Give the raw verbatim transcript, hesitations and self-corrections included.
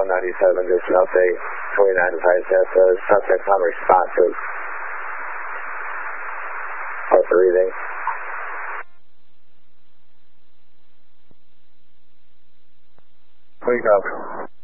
ninety-seven, just an update. twenty-nine advised that the suspect's unresponsive. What's the reading? Wake up.